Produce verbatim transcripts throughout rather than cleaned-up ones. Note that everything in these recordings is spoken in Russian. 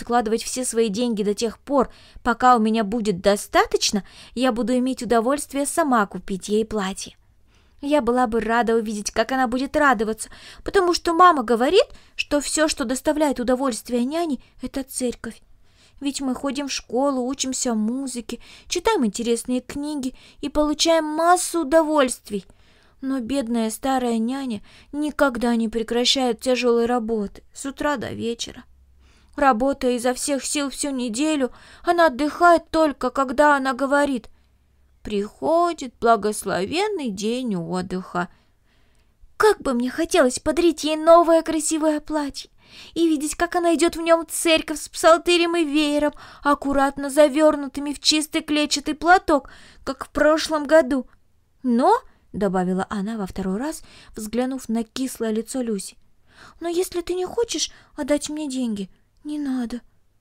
откладывать все свои деньги до тех пор, пока у меня будет достаточно, я буду иметь удовольствие сама купить ей платье. Я была бы рада увидеть, как она будет радоваться, потому что мама говорит, что все, что доставляет удовольствие няне, это церковь. Ведь мы ходим в школу, учимся музыке, читаем интересные книги и получаем массу удовольствий. Но бедная старая няня никогда не прекращает тяжелой работы с утра до вечера. Работая изо всех сил всю неделю, она отдыхает только, когда она говорит: «Приходит благословенный день отдыха». Как бы мне хотелось подарить ей новое красивое платье и видеть, как она идет в нем в церковь с псалтырем и веером, аккуратно завернутыми в чистый клетчатый платок, как в прошлом году. Но, — добавила она во второй раз, взглянув на кислое лицо Люси, — «но если ты не хочешь отдать мне деньги, не надо».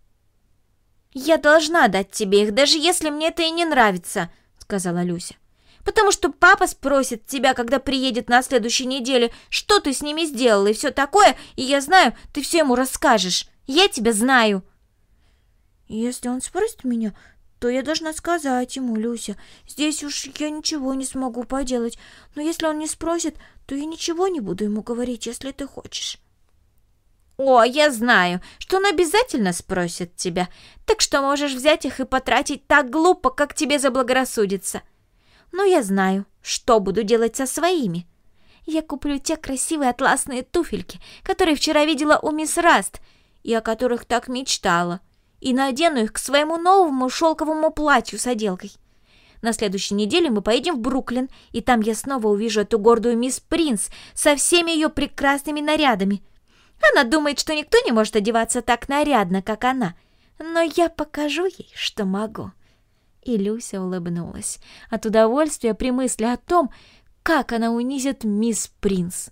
«Я должна дать тебе их, даже если мне это и не нравится», — сказала Люся. «Потому что папа спросит тебя, когда приедет на следующей неделе, что ты с ними сделала и все такое, и я знаю, ты все ему расскажешь. Я тебя знаю». «Если он спросит меня, то я должна сказать ему, Люся. Здесь уж я ничего не смогу поделать. Но если он не спросит, то я ничего не буду ему говорить, если ты хочешь». «О, я знаю, что он обязательно спросит тебя, так что можешь взять их и потратить так глупо, как тебе заблагорассудится. Но я знаю, что буду делать со своими. Я куплю те красивые атласные туфельки, которые вчера видела у мисс Раст и о которых так мечтала, и надену их к своему новому шелковому платью с отделкой. На следующей неделе мы поедем в Бруклин, и там я снова увижу эту гордую мисс Принц со всеми ее прекрасными нарядами. Она думает, что никто не может одеваться так нарядно, как она, но я покажу ей, что могу». И Люся улыбнулась от удовольствия при мысли о том, как она унизит мисс Принц.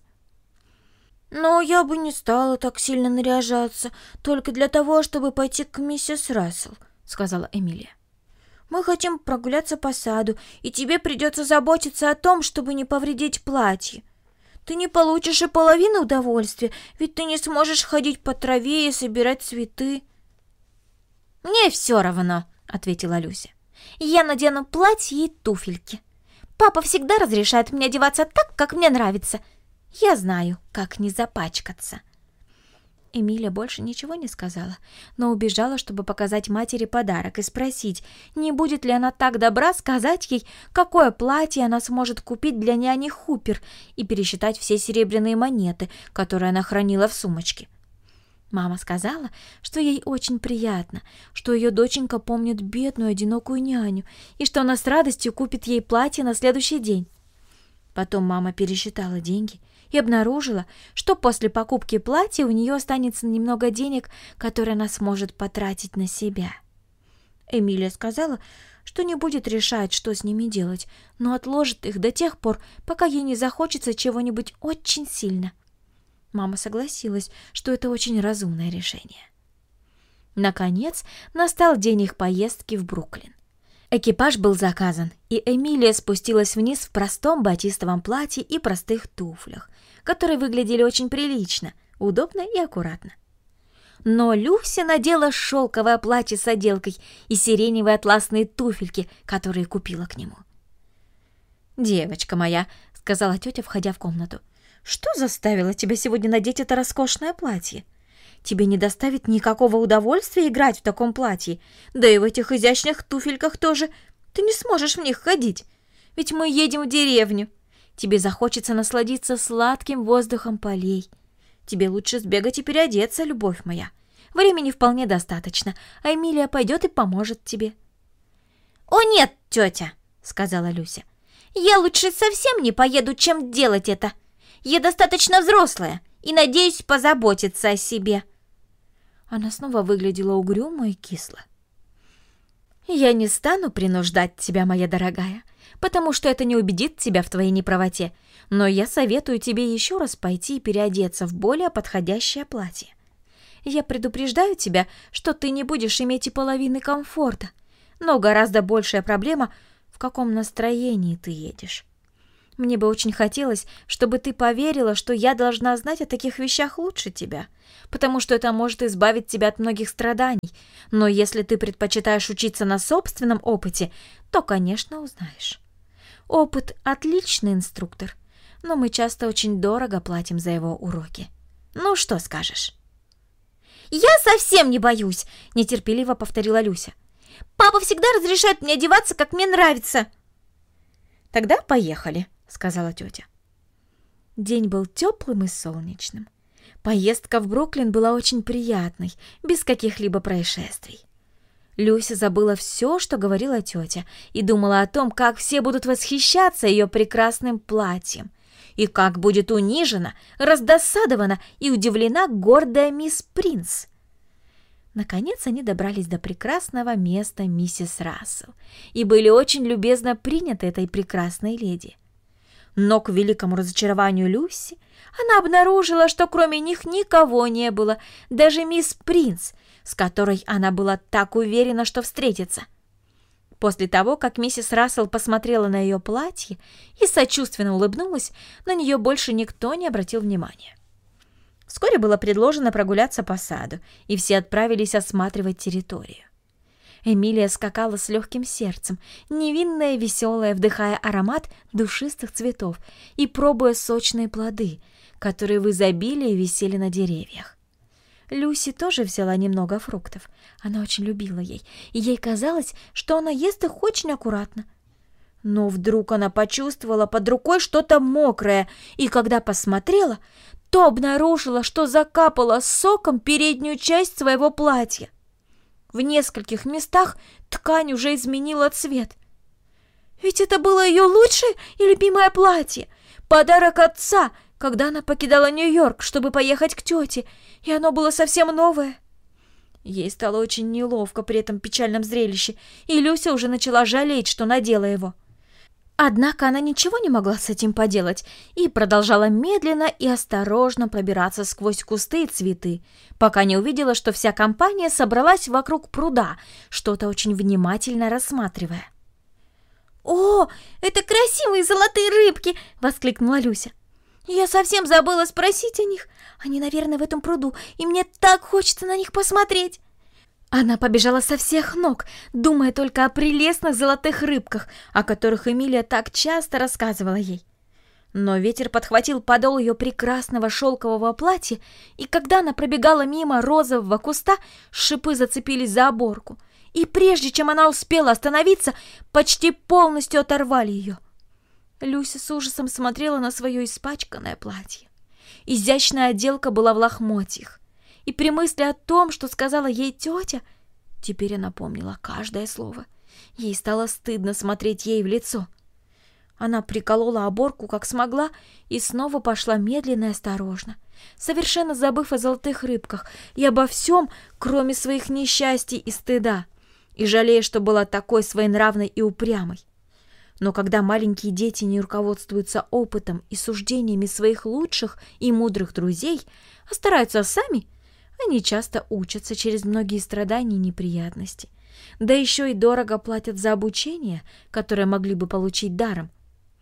«Но я бы не стала так сильно наряжаться только для того, чтобы пойти к миссис Рассел», — сказала Эмилия. «Мы хотим прогуляться по саду, и тебе придется заботиться о том, чтобы не повредить платье. Ты не получишь и половины удовольствия, ведь ты не сможешь ходить по траве и собирать цветы». «Мне все равно», — ответила Люся. «Я надену платье и туфельки. Папа всегда разрешает мне одеваться так, как мне нравится. Я знаю, как не запачкаться». Эмилия больше ничего не сказала, но убежала, чтобы показать матери подарок и спросить, не будет ли она так добра сказать ей, какое платье она сможет купить для няни Хупер, и пересчитать все серебряные монеты, которые она хранила в сумочке. Мама сказала, что ей очень приятно, что ее доченька помнит бедную одинокую няню и что она с радостью купит ей платье на следующий день. Потом мама пересчитала деньги и обнаружила, что после покупки платья у нее останется немного денег, которые она сможет потратить на себя. Эмилия сказала, что не будет решать, что с ними делать, но отложит их до тех пор, пока ей не захочется чего-нибудь очень сильно. Мама согласилась, что это очень разумное решение. Наконец, настал день их поездки в Бруклин. Экипаж был заказан, и Эмилия спустилась вниз в простом батистовом платье и простых туфлях, которые выглядели очень прилично, удобно и аккуратно. Но Люся надела шелковое платье с отделкой и сиреневые атласные туфельки, которые купила к нему. «Девочка моя», — сказала тетя, входя в комнату, — «что заставило тебя сегодня надеть это роскошное платье? Тебе не доставит никакого удовольствия играть в таком платье, да и в этих изящных туфельках тоже. Ты не сможешь в них ходить, ведь мы едем в деревню. Тебе захочется насладиться сладким воздухом полей. Тебе лучше сбегать и переодеться, любовь моя. Времени вполне достаточно, а Эмилия пойдет и поможет тебе». «О нет, тетя», — сказала Люся, — «я лучше совсем не поеду, чем делать это. Я достаточно взрослая и надеюсь позаботиться о себе». Она снова выглядела угрюмо и кисло. «Я не стану принуждать тебя, моя дорогая, потому что это не убедит тебя в твоей неправоте, но я советую тебе еще раз пойти и переодеться в более подходящее платье. Я предупреждаю тебя, что ты не будешь иметь и половины комфорта, но гораздо большая проблема, в каком настроении ты едешь. Мне бы очень хотелось, чтобы ты поверила, что я должна знать о таких вещах лучше тебя, потому что это может избавить тебя от многих страданий. Но если ты предпочитаешь учиться на собственном опыте, то, конечно, узнаешь. Опыт – отличный инструктор, но мы часто очень дорого платим за его уроки. Ну, что скажешь?» «Я совсем не боюсь!» – нетерпеливо повторила Люся. «Папа всегда разрешает мне одеваться, как мне нравится!» «Тогда поехали», – сказала тетя. День был теплым и солнечным. Поездка в Бруклин была очень приятной, без каких-либо происшествий. Люся забыла все, что говорила тетя, и думала о том, как все будут восхищаться ее прекрасным платьем, и как будет унижена, раздосадована и удивлена гордая мисс Принц. Наконец они добрались до прекрасного места миссис Рассел и были очень любезно приняты этой прекрасной леди. Но, к великому разочарованию Люси, она обнаружила, что кроме них никого не было, даже мисс Принц, с которой она была так уверена, что встретится. После того, как миссис Рассел посмотрела на ее платье и сочувственно улыбнулась, на нее больше никто не обратил внимания. Вскоре было предложено прогуляться по саду, и все отправились осматривать территорию. Эмилия скакала с легким сердцем, невинная и веселая, вдыхая аромат душистых цветов и пробуя сочные плоды, которые в изобилии висели на деревьях. Люси тоже взяла немного фруктов. Она очень любила ей, и ей казалось, что она ест их очень аккуратно. Но вдруг она почувствовала под рукой что-то мокрое, и когда посмотрела, то обнаружила, что закапала соком переднюю часть своего платья. В нескольких местах ткань уже изменила цвет. Ведь это было ее лучшее и любимое платье, подарок отца, когда она покидала Нью-Йорк, чтобы поехать к тете, и оно было совсем новое. Ей стало очень неловко при этом печальном зрелище, и Люся уже начала жалеть, что надела его. Однако она ничего не могла с этим поделать и продолжала медленно и осторожно пробираться сквозь кусты и цветы, пока не увидела, что вся компания собралась вокруг пруда, что-то очень внимательно рассматривая. «О, это красивые золотые рыбки!» — воскликнула Люся. «Я совсем забыла спросить о них. Они, наверное, в этом пруду, и мне так хочется на них посмотреть!» Она побежала со всех ног, думая только о прелестных золотых рыбках, о которых Эмилия так часто рассказывала ей. Но ветер подхватил подол ее прекрасного шелкового платья, и когда она пробегала мимо розового куста, шипы зацепились за оборку, и прежде чем она успела остановиться, почти полностью оторвали ее. Люся с ужасом смотрела на свое испачканное платье. Изящная отделка была в лохмотьях. И при мысли о том, что сказала ей тетя, теперь она помнила каждое слово. Ей стало стыдно смотреть ей в лицо. Она приколола оборку, как смогла, и снова пошла медленно и осторожно, совершенно забыв о золотых рыбках и обо всем, кроме своих несчастий и стыда, и жалея, что была такой своенравной и упрямой. Но когда маленькие дети не руководствуются опытом и суждениями своих лучших и мудрых друзей, а стараются сами, они часто учатся через многие страдания и неприятности, да еще и дорого платят за обучение, которое могли бы получить даром.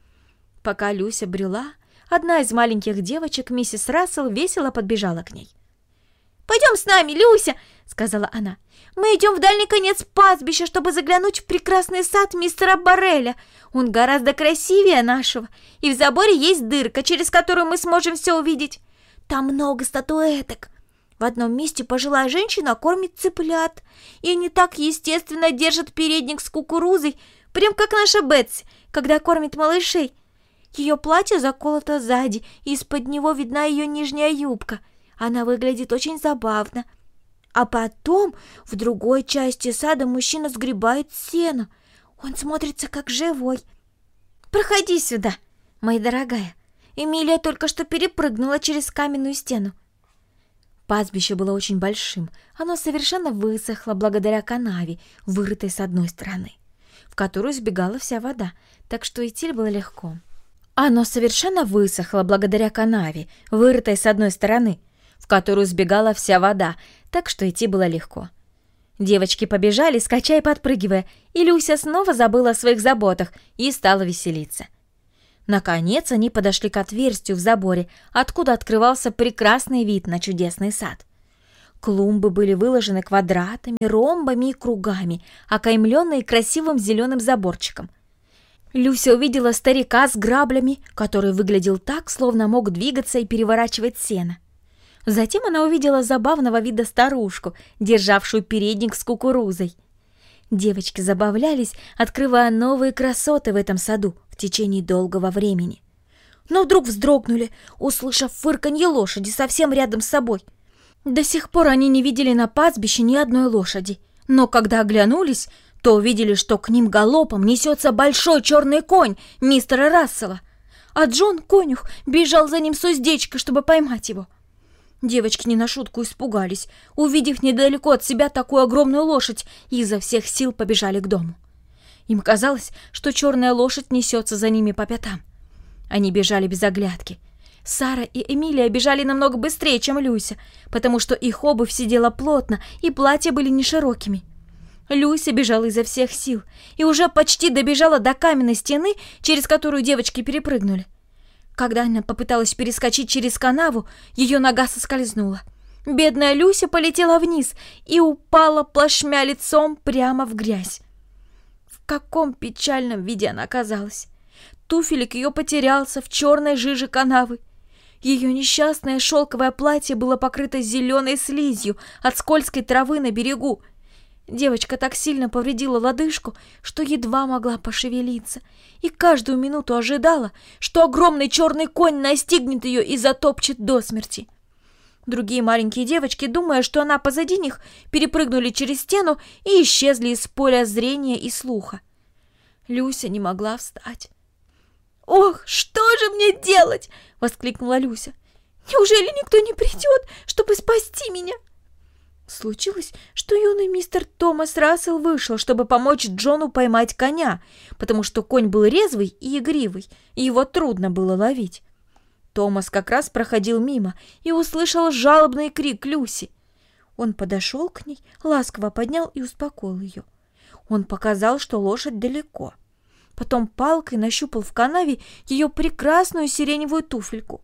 Пока Люся брела, одна из маленьких девочек, миссис Рассел, весело подбежала к ней. «Пойдем с нами, Люся!» — сказала она. «Мы идем в дальний конец пастбища, чтобы заглянуть в прекрасный сад мистера Борреля. Он гораздо красивее нашего, и в заборе есть дырка, через которую мы сможем все увидеть. Там много статуэток. В одном месте пожилая женщина кормит цыплят, и они так естественно держат передник с кукурузой, прям как наша Бетси, когда кормит малышей. Ее платье заколото сзади, и из-под него видна ее нижняя юбка. Она выглядит очень забавно. А потом в другой части сада мужчина сгребает сено. Он смотрится как живой. Проходи сюда, моя дорогая. Эмилия только что перепрыгнула через каменную стену. Пастбище было очень большим. Оно совершенно высохло благодаря канаве, вырытой с одной стороны, в которую сбегала вся вода, так что идти было легко. Оно совершенно высохло благодаря канаве, вырытой с одной стороны, в которую сбегала вся вода, так что идти было легко. Девочки побежали, скача и подпрыгивая, и Люся снова забыла о своих заботах и стала веселиться. Наконец они подошли к отверстию в заборе, откуда открывался прекрасный вид на чудесный сад. Клумбы были выложены квадратами, ромбами и кругами, окаймленные красивым зеленым заборчиком. Люся увидела старика с граблями, который выглядел так, словно мог двигаться и переворачивать сено. Затем она увидела забавного вида старушку, державшую передник с кукурузой. Девочки забавлялись, открывая новые красоты в этом саду в течение долгого времени. Но вдруг вздрогнули, услышав фырканье лошади совсем рядом с собой. До сих пор они не видели на пастбище ни одной лошади, но когда оглянулись, то увидели, что к ним галопом несется большой черный конь мистера Рассела, а Джон, конюх, бежал за ним с уздечкой, чтобы поймать его. Девочки не на шутку испугались, увидев недалеко от себя такую огромную лошадь, и изо всех сил побежали к дому. Им казалось, что черная лошадь несется за ними по пятам. Они бежали без оглядки. Сара и Эмилия бежали намного быстрее, чем Люся, потому что их обувь сидела плотно, и платья были не широкими. Люся бежала изо всех сил и уже почти добежала до каменной стены, через которую девочки перепрыгнули. Когда она попыталась перескочить через канаву, ее нога соскользнула. Бедная Люся полетела вниз и упала плашмя лицом прямо в грязь. В каком печальном виде она оказалась! Туфелек ее потерялся в черной жиже канавы. Ее несчастное шелковое платье было покрыто зеленой слизью от скользкой травы на берегу. Девочка так сильно повредила лодыжку, что едва могла пошевелиться, и каждую минуту ожидала, что огромный черный конь настигнет ее и затопчет до смерти. Другие маленькие девочки, думая, что она позади них, перепрыгнули через стену и исчезли из поля зрения и слуха. Люся не могла встать. «Ох, что же мне делать?» — воскликнула Люся. «Неужели никто не придет, чтобы спасти меня?» Случилось, что юный мистер Томас Рассел вышел, чтобы помочь Джону поймать коня, потому что конь был резвый и игривый, и его трудно было ловить. Томас как раз проходил мимо и услышал жалобный крик Люси. Он подошел к ней, ласково поднял и успокоил ее. Он показал, что лошадь далеко. Потом палкой нащупал в канаве ее прекрасную сиреневую туфельку.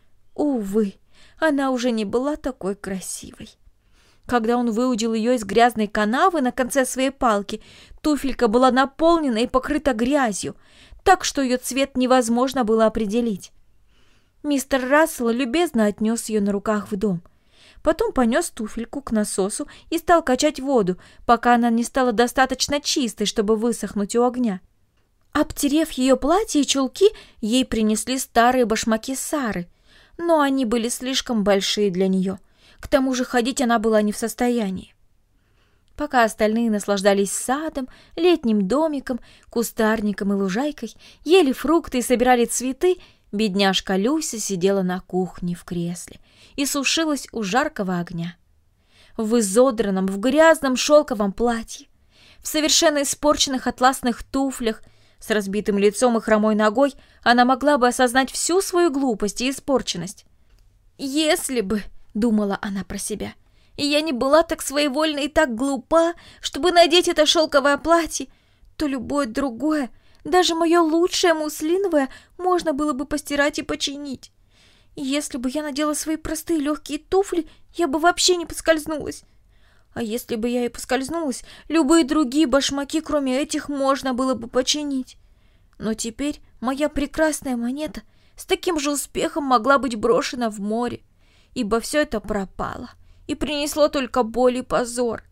Увы, она уже не была такой красивой. Когда он выудил ее из грязной канавы на конце своей палки, туфелька была наполнена и покрыта грязью, так что ее цвет невозможно было определить. Мистер Рассел любезно отнес ее на руках в дом. Потом понес туфельку к насосу и стал качать воду, пока она не стала достаточно чистой, чтобы высохнуть у огня. Обтерев ее платье и чулки, ей принесли старые башмаки Сары, но они были слишком большие для нее. К тому же ходить она была не в состоянии. Пока остальные наслаждались садом, летним домиком, кустарником и лужайкой, ели фрукты и собирали цветы, бедняжка Люся сидела на кухне в кресле и сушилась у жаркого огня. В изодранном, в грязном шелковом платье, в совершенно испорченных атласных туфлях, с разбитым лицом и хромой ногой, она могла бы осознать всю свою глупость и испорченность. «Если бы, — думала она про себя, — и я не была так своевольна и так глупа, чтобы надеть это шелковое платье, то любое другое, даже мое лучшее муслиновое, можно было бы постирать и починить. И если бы я надела свои простые легкие туфли, я бы вообще не поскользнулась. А если бы я и поскользнулась, любые другие башмаки, кроме этих, можно было бы починить. Но теперь моя прекрасная монета с таким же успехом могла быть брошена в море, ибо все это пропало и принесло только боль и позор.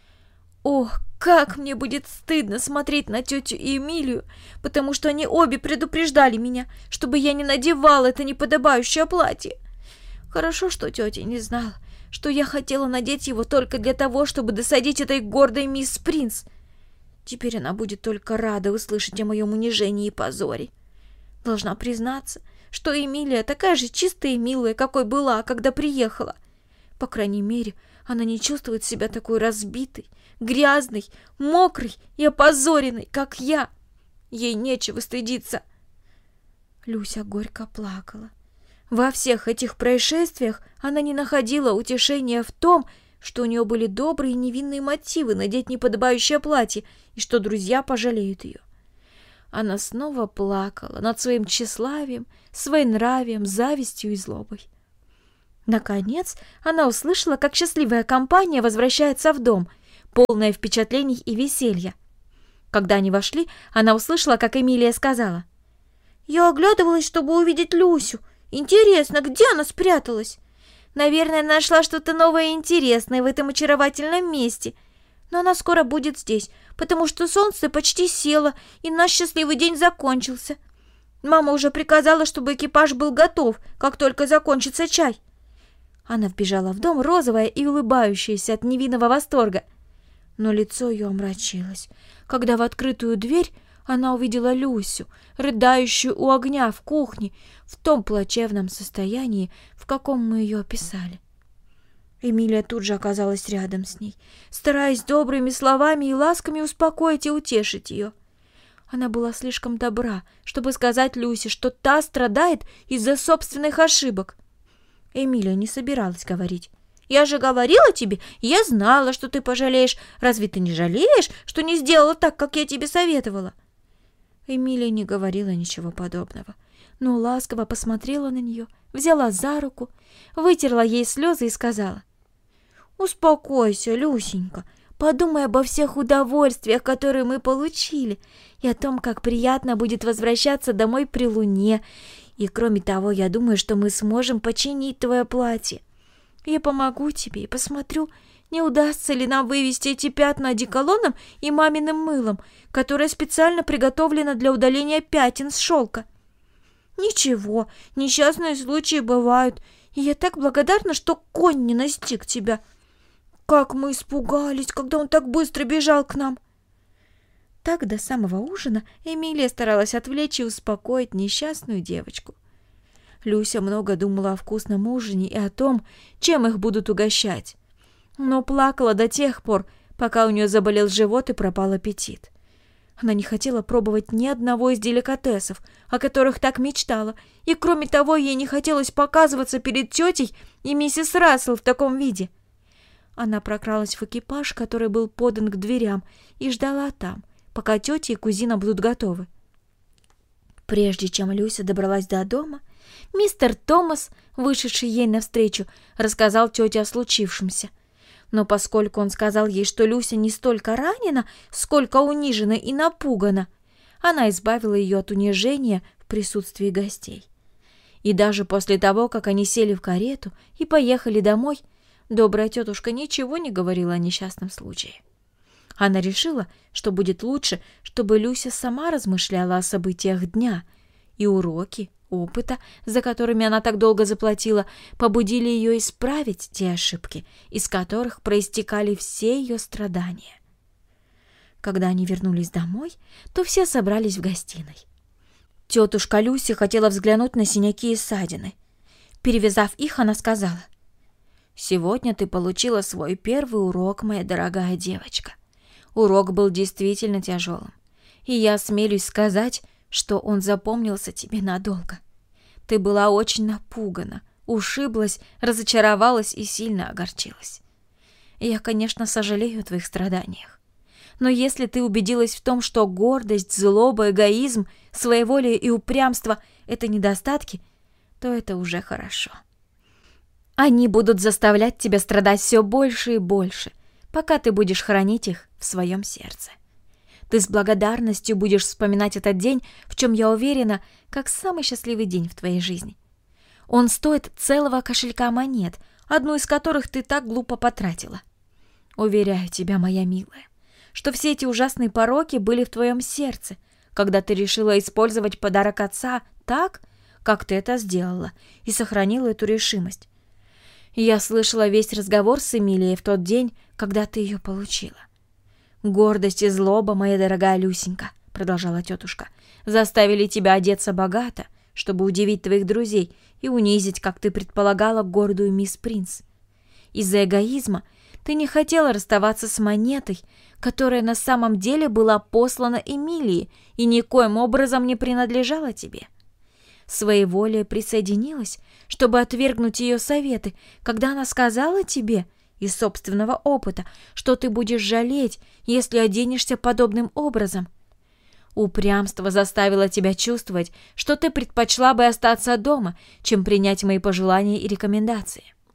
Ох, как мне будет стыдно смотреть на тетю и Эмилию, потому что они обе предупреждали меня, чтобы я не надевала это неподобающее платье. Хорошо, что тетя не знала, что я хотела надеть его только для того, чтобы досадить этой гордой мисс Принц. Теперь она будет только рада услышать о моем унижении и позоре. Должна признаться, что Эмилия такая же чистая и милая, какой была, когда приехала. По крайней мере, она не чувствует себя такой разбитой, грязной, мокрой и опозоренной, как я. Ей нечего стыдиться. Люся горько плакала. Во всех этих происшествиях она не находила утешения в том, что у нее были добрые и невинные мотивы надеть неподобающее платье и что друзья пожалеют ее. Она снова плакала над своим тщеславием, своенравием, завистью и злобой. Наконец, она услышала, как счастливая компания возвращается в дом, полная впечатлений и веселья. Когда они вошли, она услышала, как Эмилия сказала: «Я оглядывалась, чтобы увидеть Люсю. Интересно, где она спряталась? Наверное, нашла что-то новое и интересное в этом очаровательном месте. Но она скоро будет здесь, потому что солнце почти село, и наш счастливый день закончился. Мама уже приказала, чтобы экипаж был готов, как только закончится чай». Она вбежала в дом, розовая и улыбающаяся от невинного восторга. Но лицо ее омрачилось, когда в открытую дверь она увидела Люсю, рыдающую у огня в кухне, в том плачевном состоянии, в каком мы ее описали. Эмилия тут же оказалась рядом с ней, стараясь добрыми словами и ласками успокоить и утешить ее. Она была слишком добра, чтобы сказать Люсе, что та страдает из-за собственных ошибок. Эмилия не собиралась говорить. «Я же говорила тебе, я знала, что ты пожалеешь. Разве ты не жалеешь, что не сделала так, как я тебе советовала?» Эмилия не говорила ничего подобного, но ласково посмотрела на нее, взяла за руку, вытерла ей слезы и сказала: «Успокойся, Люсенька, подумай обо всех удовольствиях, которые мы получили, и о том, как приятно будет возвращаться домой при луне. И кроме того, я думаю, что мы сможем починить твое платье. Я помогу тебе и посмотрю, не удастся ли нам вывести эти пятна одеколоном и маминым мылом, которое специально приготовлено для удаления пятен с шелка. Ничего, несчастные случаи бывают, и я так благодарна, что конь не настиг тебя. Как мы испугались, когда он так быстро бежал к нам!» Так до самого ужина Эмилия старалась отвлечь и успокоить несчастную девочку. Люся много думала о вкусном ужине и о том, чем их будут угощать, но плакала до тех пор, пока у нее заболел живот и пропал аппетит. Она не хотела пробовать ни одного из деликатесов, о которых так мечтала, и кроме того, ей не хотелось показываться перед тетей и миссис Рассел в таком виде. Она прокралась в экипаж, который был подан к дверям, и ждала там, пока тетя и кузина будут готовы. Прежде чем Люся добралась до дома, мистер Томас, вышедший ей навстречу, рассказал тете о случившемся. Но поскольку он сказал ей, что Люся не столько ранена, сколько унижена и напугана, она избавила ее от унижения в присутствии гостей. И даже после того, как они сели в карету и поехали домой, добрая тетушка ничего не говорила о несчастном случае. Она решила, что будет лучше, чтобы Люся сама размышляла о событиях дня, и уроки, опыта, за которыми она так долго заплатила, побудили ее исправить те ошибки, из которых проистекали все ее страдания. Когда они вернулись домой, то все собрались в гостиной. Тетушка Люси хотела взглянуть на синяки и ссадины. Перевязав их, она сказала: «Сегодня ты получила свой первый урок, моя дорогая девочка. Урок был действительно тяжелым, и я осмелюсь сказать, что он запомнился тебе надолго. Ты была очень напугана, ушиблась, разочаровалась и сильно огорчилась. Я, конечно, сожалею о твоих страданиях. Но если ты убедилась в том, что гордость, злоба, эгоизм, своеволие и упрямство — это недостатки, то это уже хорошо. Они будут заставлять тебя страдать все больше и больше, пока ты будешь хранить их в своем сердце. Ты с благодарностью будешь вспоминать этот день, в чем я уверена, как самый счастливый день в твоей жизни. Он стоит целого кошелька монет, одну из которых ты так глупо потратила. Уверяю тебя, моя милая, что все эти ужасные пороки были в твоем сердце, когда ты решила использовать подарок отца так, как ты это сделала, и сохранила эту решимость. Я слышала весь разговор с Эмилией в тот день, когда ты ее получила. «Гордость и злоба, моя дорогая Люсенька», — продолжала тетушка, «заставили тебя одеться богато, чтобы удивить твоих друзей и унизить, как ты предполагала, гордую мисс Принц. Из-за эгоизма ты не хотела расставаться с монетой, которая на самом деле была послана Эмилии и никоим образом не принадлежала тебе. Своеволие присоединилась, чтобы отвергнуть ее советы, когда она сказала тебе из собственного опыта, что ты будешь жалеть, если оденешься подобным образом. Упрямство заставило тебя чувствовать, что ты предпочла бы остаться дома, чем принять мои пожелания и рекомендации.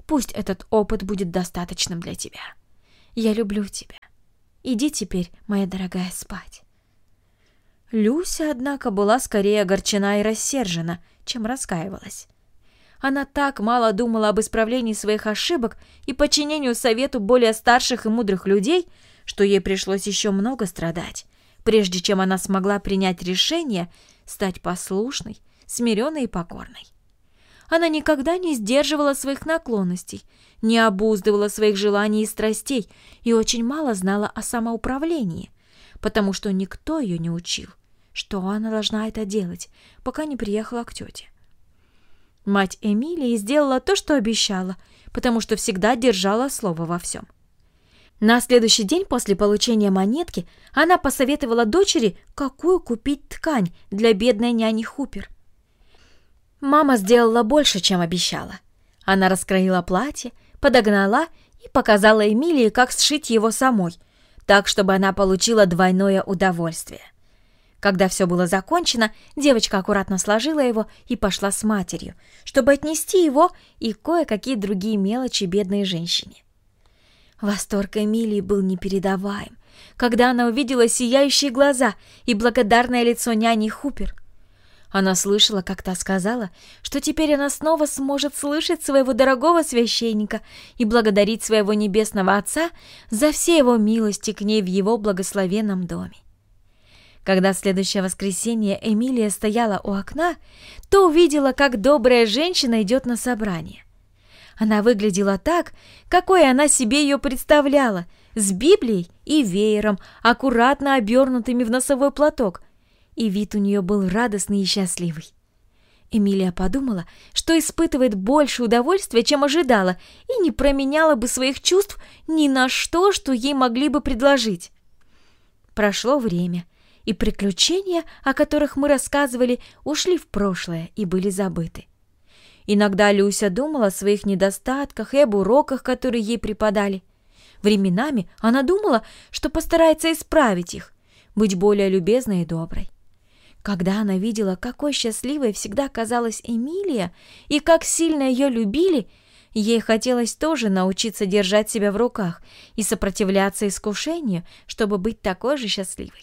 Пусть этот опыт будет достаточным для тебя. Я люблю тебя. Иди теперь, моя дорогая, спать». Люся, однако, была скорее огорчена и рассержена, чем раскаивалась. Она так мало думала об исправлении своих ошибок и подчинению совету более старших и мудрых людей, что ей пришлось еще много страдать, прежде чем она смогла принять решение стать послушной, смиренной и покорной. Она никогда не сдерживала своих наклонностей, не обуздывала своих желаний и страстей и очень мало знала о самоуправлении, потому что никто ее не учил, что она должна это делать, пока не приехала к тете. Мать Эмилии сделала то, что обещала, потому что всегда держала слово во всем. На следующий день после получения монетки она посоветовала дочери, какую купить ткань для бедной няни Хупер. Мама сделала больше, чем обещала. Она раскроила платье, подогнала и показала Эмилии, как сшить его самой, так, чтобы она получила двойное удовольствие. Когда все было закончено, девочка аккуратно сложила его и пошла с матерью, чтобы отнести его и кое-какие другие мелочи бедной женщине. Восторг Эмилии был непередаваем, когда она увидела сияющие глаза и благодарное лицо няни Хупер. Она слышала, как та сказала, что теперь она снова сможет слышать своего дорогого священника и благодарить своего небесного Отца за все его милости к ней в его благословенном доме. Когда в следующее воскресенье Эмилия стояла у окна, то увидела, как добрая женщина идет на собрание. Она выглядела так, какой она себе ее представляла, с Библией и веером, аккуратно обернутыми в носовой платок, и вид у нее был радостный и счастливый. Эмилия подумала, что испытывает больше удовольствия, чем ожидала, и не променяла бы своих чувств ни на что, что ей могли бы предложить. Прошло время, и приключения, о которых мы рассказывали, ушли в прошлое и были забыты. Иногда Люся думала о своих недостатках и об уроках, которые ей преподали. Временами она думала, что постарается исправить их, быть более любезной и доброй. Когда она видела, какой счастливой всегда казалась Эмилия и как сильно ее любили, ей хотелось тоже научиться держать себя в руках и сопротивляться искушению, чтобы быть такой же счастливой.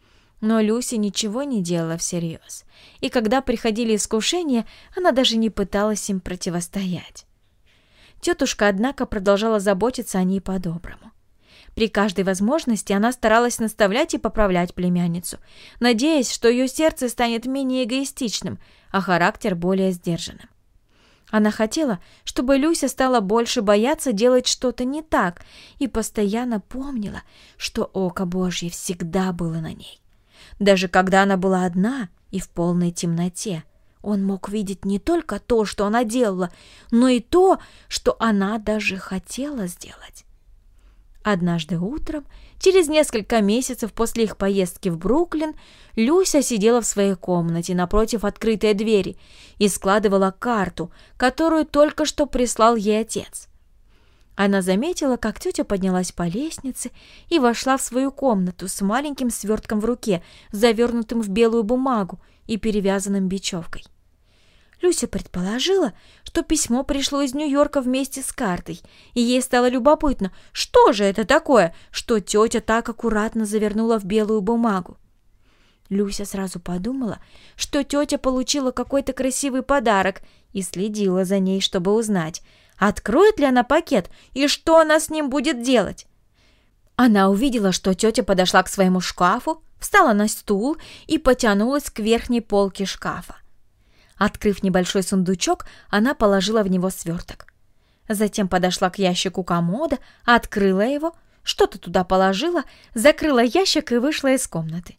Но Люся ничего не делала всерьез, и когда приходили искушения, она даже не пыталась им противостоять. Тетушка, однако, продолжала заботиться о ней по-доброму. При каждой возможности она старалась наставлять и поправлять племянницу, надеясь, что ее сердце станет менее эгоистичным, а характер более сдержанным. Она хотела, чтобы Люся стала больше бояться делать что-то не так и постоянно помнила, что око Божье всегда было на ней. Даже когда она была одна и в полной темноте, он мог видеть не только то, что она делала, но и то, что она даже хотела сделать. Однажды утром, через несколько месяцев после их поездки в Бруклин, Люся сидела в своей комнате напротив открытой двери и складывала карту, которую только что прислал ей отец. Она заметила, как тетя поднялась по лестнице и вошла в свою комнату с маленьким свертком в руке, завернутым в белую бумагу и перевязанным бечевкой. Люся предположила, что письмо пришло из Нью-Йорка вместе с картой, и ей стало любопытно, что же это такое, что тетя так аккуратно завернула в белую бумагу. Люся сразу подумала, что тетя получила какой-то красивый подарок и следила за ней, чтобы узнать, откроет ли она пакет и что она с ним будет делать. Она увидела, что тетя подошла к своему шкафу, встала на стул и потянулась к верхней полке шкафа. Открыв небольшой сундучок, она положила в него сверток. Затем подошла к ящику комода, открыла его, что-то туда положила, закрыла ящик и вышла из комнаты.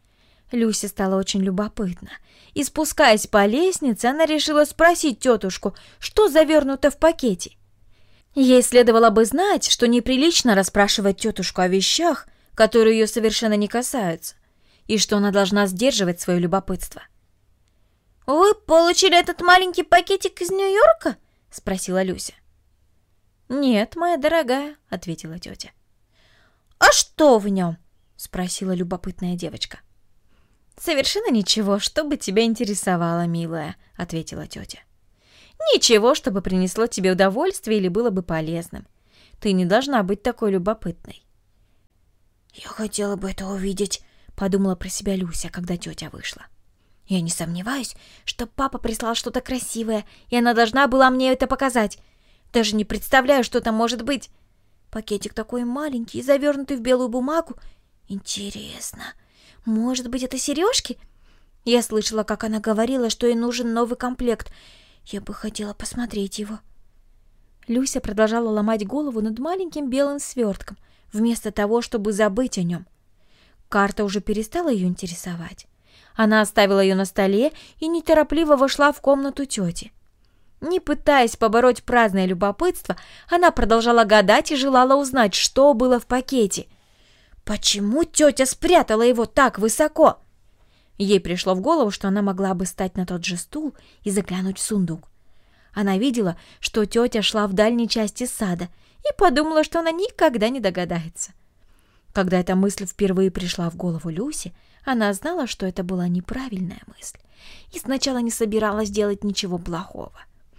Люсе стало очень любопытно, и, спускаясь по лестнице, она решила спросить тетушку, что завернуто в пакете. Ей следовало бы знать, что неприлично расспрашивать тетушку о вещах, которые ее совершенно не касаются, и что она должна сдерживать свое любопытство. «Вы получили этот маленький пакетик из Нью-Йорка?» — спросила Люся. «Нет, моя дорогая», — ответила тетя. «А что в нем?» — спросила любопытная девочка. «Совершенно ничего, что бы тебя интересовало, милая», — ответила тетя. Ничего, чтобы принесло тебе удовольствие или было бы полезным. Ты не должна быть такой любопытной. «Я хотела бы это увидеть», — подумала про себя Люся, когда тетя вышла. «Я не сомневаюсь, что папа прислал что-то красивое, и она должна была мне это показать. Даже не представляю, что там может быть. Пакетик такой маленький, завернутый в белую бумагу. Интересно, может быть, это сережки? Я слышала, как она говорила, что ей нужен новый комплект. Я бы хотела посмотреть его». Люся продолжала ломать голову над маленьким белым свертком, вместо того, чтобы забыть о нем. Карта уже перестала ее интересовать. Она оставила ее на столе и неторопливо вошла в комнату тети. Не пытаясь побороть праздное любопытство, она продолжала гадать и желала узнать, что было в пакете. Почему тетя спрятала его так высоко? Ей пришло в голову, что она могла бы встать на тот же стул и заглянуть в сундук. Она видела, что тетя шла в дальней части сада, и подумала, что она никогда не догадается. Когда эта мысль впервые пришла в голову Люси, она знала, что это была неправильная мысль, и сначала не собиралась делать ничего плохого.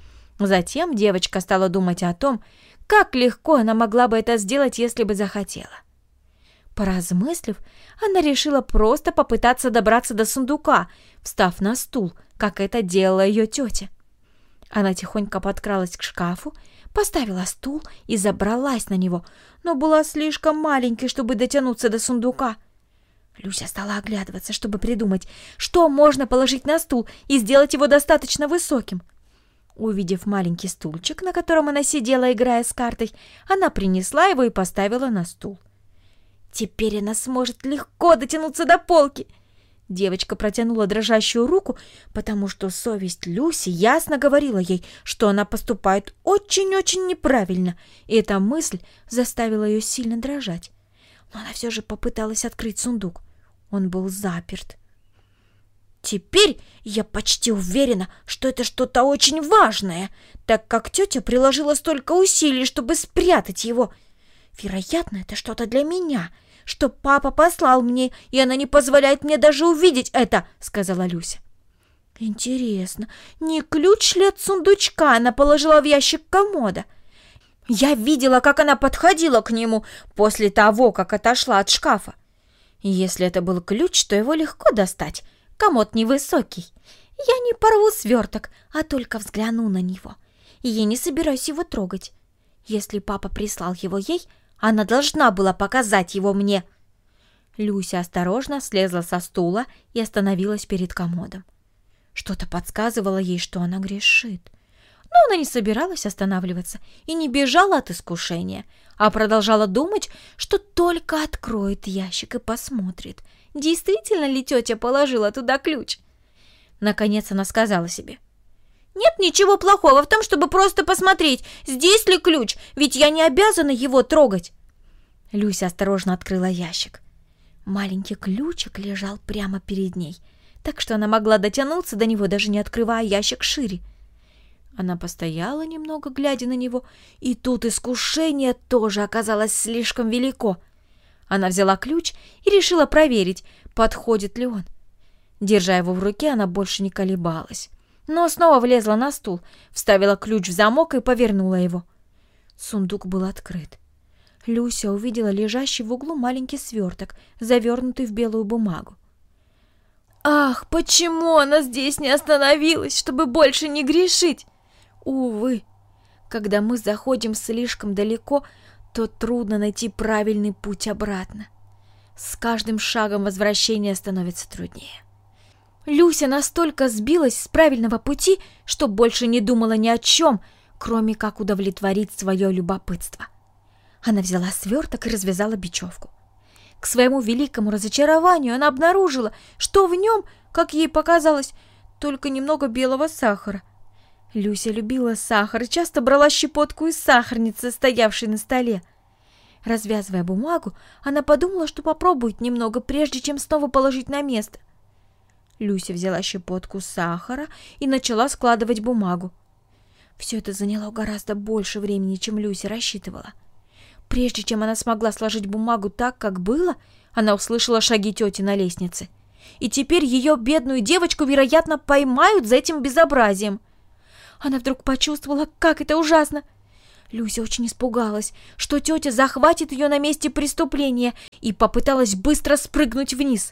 Затем девочка стала думать о том, как легко она могла бы это сделать, если бы захотела. Поразмыслив, она решила просто попытаться добраться до сундука, встав на стул, как это делала ее тетя. Она тихонько подкралась к шкафу, поставила стул и забралась на него, но была слишком маленькой, чтобы дотянуться до сундука. Люся стала оглядываться, чтобы придумать, что можно положить на стул и сделать его достаточно высоким. Увидев маленький стульчик, на котором она сидела, играя с картой, она принесла его и поставила на стул. Теперь она сможет легко дотянуться до полки. Девочка протянула дрожащую руку, потому что совесть Люси ясно говорила ей, что она поступает очень-очень неправильно, и эта мысль заставила ее сильно дрожать. Но она все же попыталась открыть сундук. Он был заперт. «Теперь я почти уверена, что это что-то очень важное, так как тетя приложила столько усилий, чтобы спрятать его. Вероятно, это что-то для меня, что папа послал мне, и она не позволяет мне даже увидеть это», — сказала Люся. «Интересно, не ключ ли от сундучка она положила в ящик комода? Я видела, как она подходила к нему после того, как отошла от шкафа. Если это был ключ, то его легко достать. Комод невысокий. Я не порву сверток, а только взгляну на него. И я не собираюсь его трогать. Если папа прислал его ей, она должна была показать его мне». Люся осторожно слезла со стула и остановилась перед комодом. Что-то подсказывало ей, что она грешит. Но она не собиралась останавливаться и не бежала от искушения, а продолжала думать, что только откроет ящик и посмотрит, действительно ли тетя положила туда ключ. Наконец она сказала себе: «Нет ничего плохого в том, чтобы просто посмотреть, здесь ли ключ, ведь я не обязана его трогать». Люся осторожно открыла ящик. Маленький ключик лежал прямо перед ней, так что она могла дотянуться до него, даже не открывая ящик шире. Она постояла немного, глядя на него, и тут искушение тоже оказалось слишком велико. Она взяла ключ и решила проверить, подходит ли он. Держа его в руке, она больше не колебалась, но снова влезла на стул, вставила ключ в замок и повернула его. Сундук был открыт. Люся увидела лежащий в углу маленький сверток, завернутый в белую бумагу. Ах, почему она здесь не остановилась, чтобы больше не грешить? Увы, когда мы заходим слишком далеко, то трудно найти правильный путь обратно. С каждым шагом возвращение становится труднее. Люся настолько сбилась с правильного пути, что больше не думала ни о чем, кроме как удовлетворить свое любопытство. Она взяла сверток и развязала бечевку. К своему великому разочарованию она обнаружила, что в нем, как ей показалось, только немного белого сахара. Люся любила сахар и часто брала щепотку из сахарницы, стоявшей на столе. Развязывая бумагу, она подумала, что попробует немного, прежде чем снова положить на место. Люся взяла щепотку сахара и начала складывать бумагу. Все это заняло гораздо больше времени, чем Люся рассчитывала. Прежде чем она смогла сложить бумагу так, как было, она услышала шаги тети на лестнице. И теперь ее бедную девочку, вероятно, поймают за этим безобразием. Она вдруг почувствовала, как это ужасно. Люся очень испугалась, что тетя захватит ее на месте преступления, и попыталась быстро спрыгнуть вниз.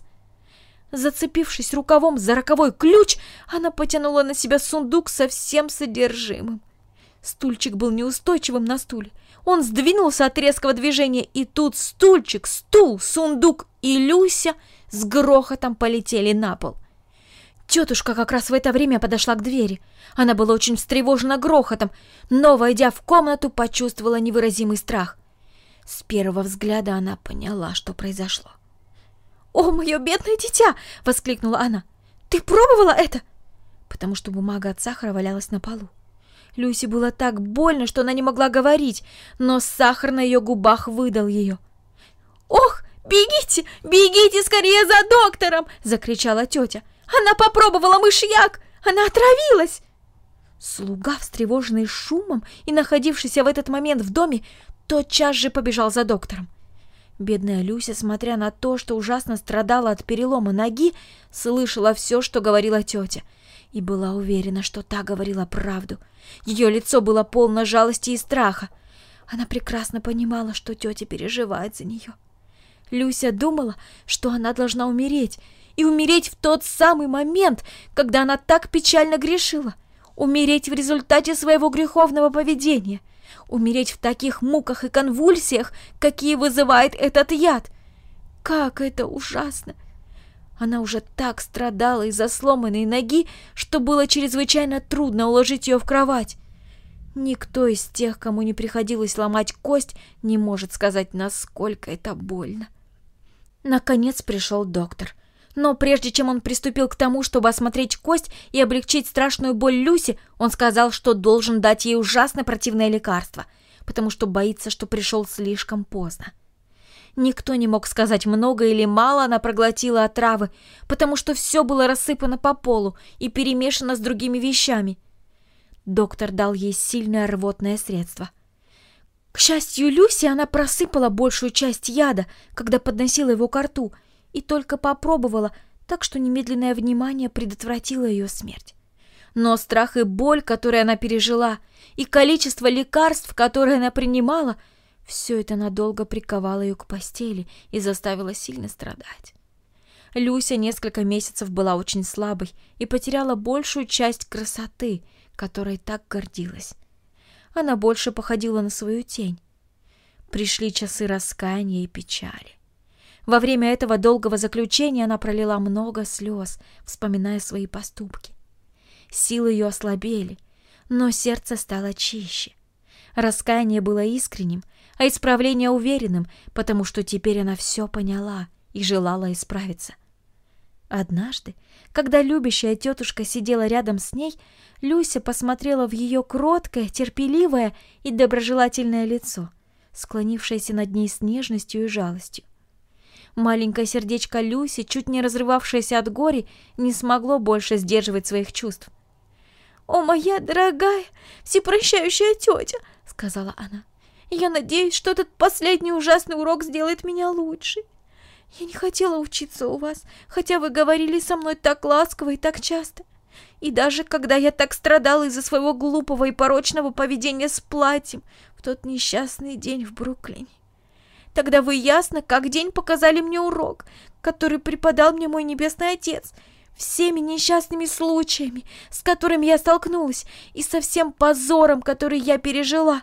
Зацепившись рукавом за роковой ключ, она потянула на себя сундук со всем содержимым. Стульчик был неустойчивым на стуле. Он сдвинулся от резкого движения, и тут стульчик, стул, сундук и Люся с грохотом полетели на пол. Тетушка как раз в это время подошла к двери. Она была очень встревожена грохотом, но, войдя в комнату, почувствовала невыразимый страх. С первого взгляда она поняла, что произошло. «О, мое бедное дитя!» — воскликнула она. «Ты пробовала это?» Потому что бумага от сахара валялась на полу. Люсе было так больно, что она не могла говорить, но сахар на ее губах выдал ее. «Ох, бегите, бегите скорее за доктором!» — закричала тетя. «Она попробовала мышьяк! Она отравилась!» Слуга, встревоженный шумом и находившийся в этот момент в доме, тотчас же побежал за доктором. Бедная Люся, смотря на то, что ужасно страдала от перелома ноги, слышала все, что говорила тетя, и была уверена, что та говорила правду. Ее лицо было полно жалости и страха. Она прекрасно понимала, что тетя переживает за нее. Люся думала, что она должна умереть, и умереть в тот самый момент, когда она так печально грешила, умереть в результате своего греховного поведения, умереть в таких муках и конвульсиях, какие вызывает этот яд. Как это ужасно! Она уже так страдала из-за сломанной ноги, что было чрезвычайно трудно уложить ее в кровать. Никто из тех, кому не приходилось ломать кость, не может сказать, насколько это больно. Наконец пришел доктор. Но прежде чем он приступил к тому, чтобы осмотреть кость и облегчить страшную боль Люси, он сказал, что должен дать ей ужасно противное лекарство, потому что боится, что пришел слишком поздно. Никто не мог сказать, много или мало она проглотила отравы, потому что все было рассыпано по полу и перемешано с другими вещами. Доктор дал ей сильное рвотное средство. К счастью Люси, она просыпала большую часть яда, когда подносила его ко рту, и только попробовала, так что немедленное внимание предотвратило ее смерть. Но страх и боль, которые она пережила, и количество лекарств, которые она принимала, все это надолго приковало ее к постели и заставило сильно страдать. Люся несколько месяцев была очень слабой и потеряла большую часть красоты, которой так гордилась. Она больше походила на свою тень. Пришли часы раскаяния и печали. Во время этого долгого заключения она пролила много слез, вспоминая свои поступки. Силы ее ослабели, но сердце стало чище. Раскаяние было искренним, а исправление уверенным, потому что теперь она все поняла и желала исправиться. Однажды, когда любящая тетушка сидела рядом с ней, Люся посмотрела в ее кроткое, терпеливое и доброжелательное лицо, склонившееся над ней с нежностью и жалостью. Маленькое сердечко Люси, чуть не разрывавшееся от горя, не смогло больше сдерживать своих чувств. «О, моя дорогая, всепрощающая тетя!» — сказала она. «Я надеюсь, что этот последний ужасный урок сделает меня лучше. Я не хотела учиться у вас, хотя вы говорили со мной так ласково и так часто. И даже когда я так страдала из-за своего глупого и порочного поведения с платьем в тот несчастный день в Бруклине. Тогда вы ясно, как день, показали мне урок, который преподал мне мой Небесный Отец, всеми несчастными случаями, с которыми я столкнулась, и со всем позором, который я пережила.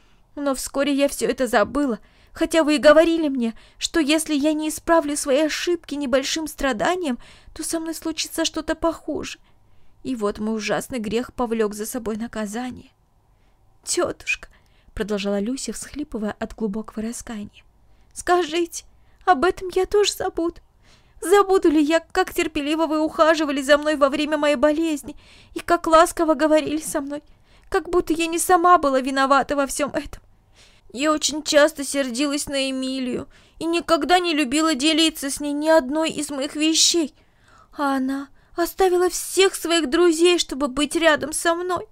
Но вскоре я все это забыла, хотя вы и говорили мне, что если я не исправлю свои ошибки небольшим страданием, то со мной случится что-то похуже. И вот мой ужасный грех повлек за собой наказание. Тетушка, — продолжала Люся, всхлипывая от глубокого раскаяния, — скажите, об этом я тоже забуду. Забуду ли я, как терпеливо вы ухаживали за мной во время моей болезни и как ласково говорили со мной, как будто я не сама была виновата во всем этом. Я очень часто сердилась на Эмилию и никогда не любила делиться с ней ни одной из моих вещей, а она оставила всех своих друзей, чтобы быть рядом со мной.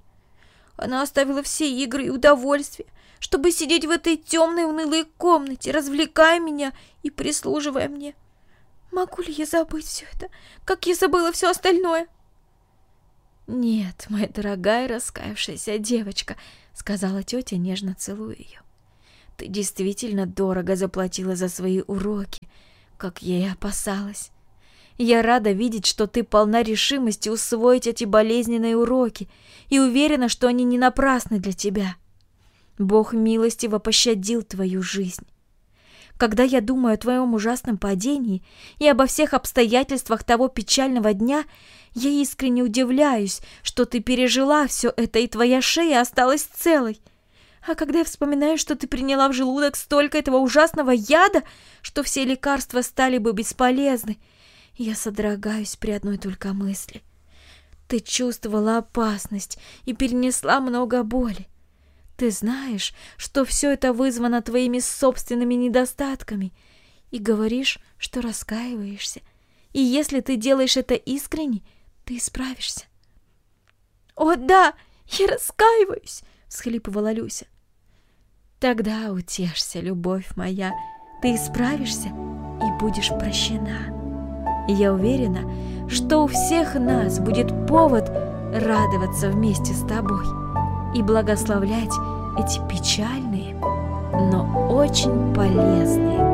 Она оставила все игры и удовольствия, чтобы сидеть в этой темной унылой комнате, развлекая меня и прислуживая мне. Могу ли я забыть все это, как я забыла все остальное? «Нет, моя дорогая раскаявшаяся девочка», — сказала тетя, нежно целуя ее. «Ты действительно дорого заплатила за свои уроки, как я и опасалась. Я рада видеть, что ты полна решимости усвоить эти болезненные уроки и уверена, что они не напрасны для тебя. Бог милостиво пощадил твою жизнь. Когда я думаю о твоем ужасном падении и обо всех обстоятельствах того печального дня, я искренне удивляюсь, что ты пережила все это, и твоя шея осталась целой. А когда я вспоминаю, что ты приняла в желудок столько этого ужасного яда, что все лекарства стали бы бесполезны, я содрогаюсь при одной только мысли. Ты чувствовала опасность и перенесла много боли. Ты знаешь, что все это вызвано твоими собственными недостатками, и говоришь, что раскаиваешься. И если ты делаешь это искренне, ты исправишься. «О, да, я раскаиваюсь!» — всхлипывала Люся. «Тогда утешься, любовь моя, ты исправишься и будешь прощена. И я уверена, что у всех нас будет повод радоваться вместе с тобой и благословлять эти печальные, но очень полезные